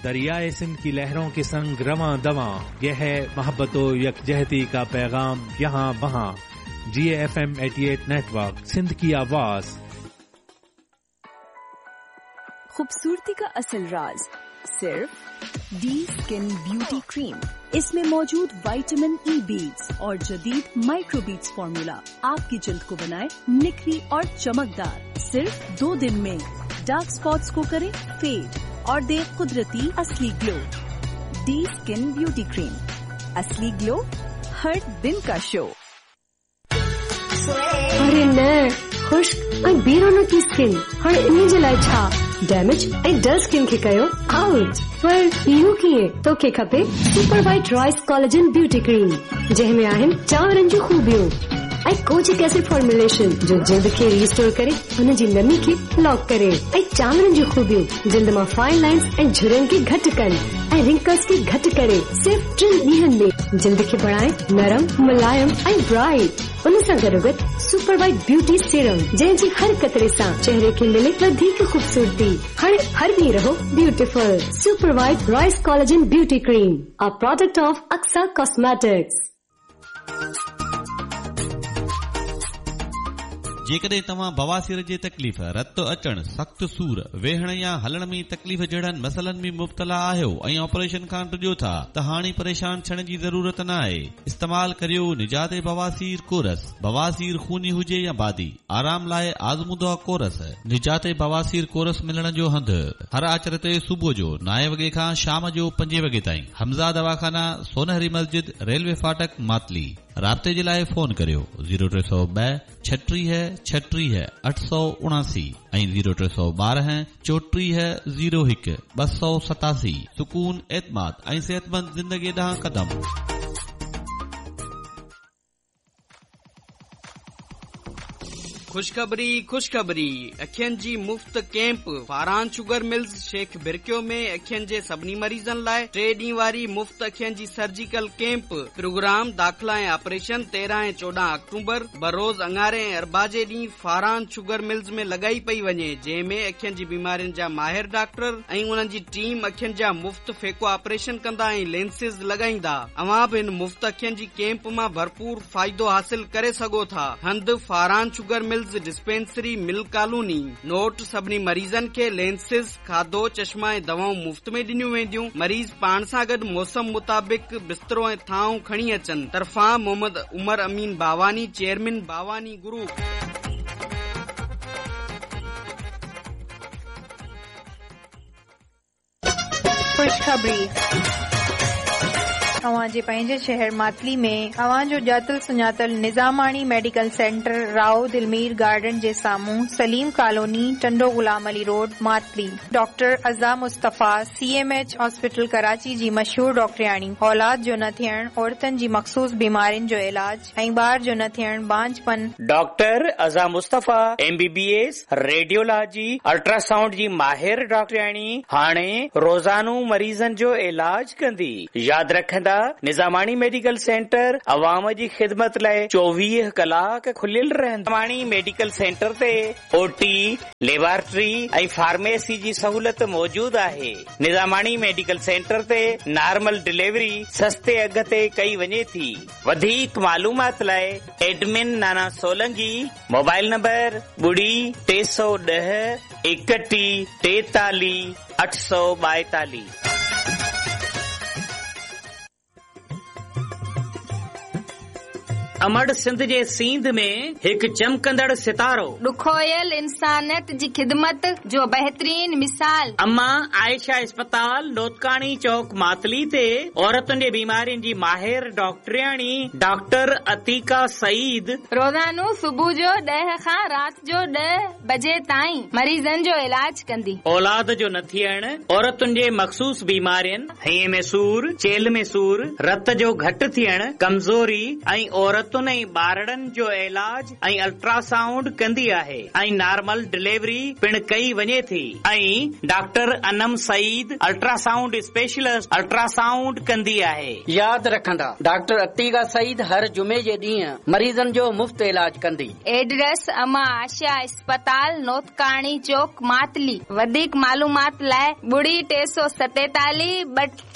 दरियाए सिंध की लहरों के संग रवां दवां, यह है मोहब्बतो यकजहती का पैगाम यहाँ वहाँ। GAFM 88 नेटवर्क, सिंध की आवाज। खूबसूरती का असल राज सिर्फ डी स्किन ब्यूटी क्रीम। इसमें मौजूद विटामिन ई बीड्स और जदीद माइक्रो बीड्स फॉर्मूला आपकी जल्द को बनाए निखरी और चमकदार। सिर्फ 2 दिन में डार्क स्पॉट्स को करे फेड और दे कुदरती असली glow. D skin beauty cream, असली ग्लो हर दिन का शो। अरे न खुश्क ऐं बेरोनो की स्किन हाणे इन जे लाइ छा डैमेज ऐं डल स्किन खे कयो आउट। पर इहो कीअं? तोखे खपे super white rice collagen beauty cream, जंहिंमें आहिनि चांवरनि जूं खूबियूं ऐं कोजिक एसिड फॉर्मुलेशन जो जिल्द खे रिस्टोर करे हुन जी नमी खे लॉक करे, ऐं चांवरनि जूं खूबियूं जिल्द मां फाइन लाइन्स ऐं झुरियुनि खे घटि कनि ऐं रिंकल्स खे घटि करे सिर्फ 3 ॾींहनि में जिल्द खे बणाए नरम, मुलायम ऐं ब्राइट। उन सां गॾोगॾु सुपर वाइट ब्यूटी सीरम, जंहिंजी हर कतरे सां चेहरे खे मिले वधीक खूबसूरती। हाणे हर ॾींहुं रहो beautiful. Super white rice collagen beauty cream, a product of Aqsa cosmetics. जेकॾहिं तव्हां बवासीर जे तकलीफ़, रत अचण, सख़्त सूर, वेहण या हलण में तकलीफ़ जहिड़नि मसइलनि में मुब्तला आहियो ऐं ऑपरेशन खां टिजो था त हाणे परेशान थियण जी ज़रूरत न आहे। इस्तेमाल करियो निजात बवासीर कोरस। बवासीर खूनी हुजे या बादी, आराम लाइ आज़मूदा कोरस। निजात बवासीर कोरस मिलण जो हंधु हर आचर ते सुबुह जो 9 वॻे खां शाम जो 5 वॻे ताईं। हमज़ा दवाखाना, सोनहरी मस्जिद, रेलवे फाटक, मातली। राब्ते जे लाइ फोन करियो 0302 36 36 879 ऐं 0312 34 01 287। सुकून, एतमाद ऐं सेहतमंद ज़िंदगी ॾांहुं क़दम। खुशखबरी अखियन जी मुफ्त camp Faran sugar mills Sheikh बिरकियो में अखियन जे सभिनी मरीज़नि लाइ 3 ॾींहं वारी मुफ्त अखियन जी सर्जिकल कैंप। प्रोग्राम दाख़िला ऐं ऑपरेशन 13 ऐं 14 अक्टूबर बरोज़ अंगारे ऐं अरबा जे ॾींहुं फारान शुगर मिल्स में लगाई पई वञे, जंहिंमें अखियन जी बीमारियुनि जा माहिर डॉक्टर ऐं उन्हनि जी टीम अखियन जा मुफ्त फेको ऑपरेशन कंदा ऐं लेंसिस लॻाईंदा। अवां बि हिन मुफ्त अखियन जी कैंप मां भरपूर फ़ाइदो हासिल करे सघो था। हंधु Faran sugar mills dispensary mill colony. Note, सभिनी मरीज़नि खे लेंसिस, खाधो, चश्मा ऐं दवाऊं मुफ्त में ॾिनियूं वेंदियूं। मरीज़ पाण सां गॾु मौसम मुताबिक बिस्तरो ऐं थांव खणी अचनि। तरफ़ां मोहम्मद उमर अमीन बावानी, चेयरमैन बावानी ग्रुप। खुशखबरी अवां जे पंहिंजे शहर मातली में अवां जो ॼातल सुञातल निज़ामाणी medical centre Rao Dilmir garden जे साम्हूं Salim colony, Tando Ghulam Ali road, Matali. Doctor अज़ा मुस्तफ़ा CMH हॉस्पिटल कराची जी मशहूर डॉक्टरियाणी। औलाद जो न थियण, औरतनि जी मखसूस बीमारियुनि जो इलाज ऐं ॿार जो न थियण, बांझपन। डॉक्टर अज़ा मुस्तफ़ा MBBS रेडियोलॉजी अल्ट्रासाउंड जी माहिर डॉक्टरियाणी हाणे रोज़ानो मरीज़नि जो इलाज कंदी। यादि रखंदा निज़ामाणी मेडिकल सेंटर अवाम जी ख़िदमत लाइ 24 कलाक खुलियल रहंदा। निज़ामाणी मेडिकल सेंटर ते OT, लेबोरेटरी ऐं फार्मेसी जी सहूलत मौजूद आहे। निज़ामाणी मेडिकल सेंटर ते नॉर्मल डिलीवरी सस्ते अघ ते कई वञे थी। वधीक मालूमात लाइ एडमिन नाना सोलंकी, मोबाइल नंबर 310 61 43 842। अमड़ सिंध जे सींध में हिकु चमकंदड़ सितारो, ॾुखोयल इंसानियत जी ख़िदमत जो बहितरीन मिसाल। अम्मा आयशा अस्पताल, नोतकाणी चौक, मातली ते औरतुनि जे बीमारियुनि जी माहिर डॉक्टरियाणी डॉक्टर अतीका सईद रोज़ानो सुबुह जो 10 खां राति जो 10 बजे ताईं मरीज़नि जो इलाज कंदी। औलाद जो न थियण, औरतुनि जे मखसूस बीमारियुनि, हईअ में सूर, चेल में सूर, रत जो घटि थियण, कमज़ोरी ऐं औरत औरतुनि ऐं ॿारड़नि जो इलाज ऐं अल्ट्रासाउंड कंदी आहे ऐं नॉर्मल डिलीवरी पिण कई वञे थी ऐं doctor Anam Saeed ultrasound specialist ultrasound कंदी आहे। यादि रखंदा डॉक्टर अतीका सईद हर जुमे जे ॾींहुं मरीज़नि जो मुफ़्त इलाज कंदी। एड्रेस अमा आशा अस्पताल नोतकाणी चौक मातली। वधीक मालूमात लाइ 347